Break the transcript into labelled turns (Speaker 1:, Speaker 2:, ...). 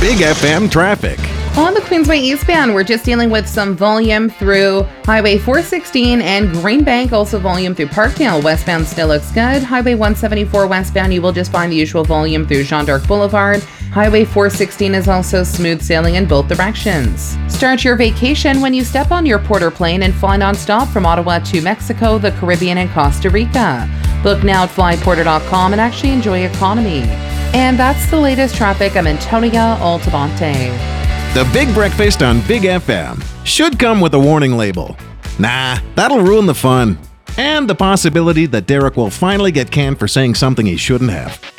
Speaker 1: Big FM traffic.
Speaker 2: On the Queensway eastbound, we're just dealing with some volume through Highway 416 and Greenbank. Also volume through Parkdale. Westbound still looks good. Highway 174 westbound, you will just find the usual volume through Jean d'Arc Boulevard. Highway 416 is also smooth sailing in both directions. Start your vacation when you step on your Porter plane and fly non-stop from Ottawa to Mexico, the Caribbean, and Costa Rica. Book now at flyporter.com and actually enjoy economy. And that's the latest traffic. I'm Antonia Altamonte.
Speaker 1: The Big Breakfast on Big FM should come with a warning label. Nah, that'll ruin the fun. And the possibility that Derek will finally get canned for saying something he shouldn't have.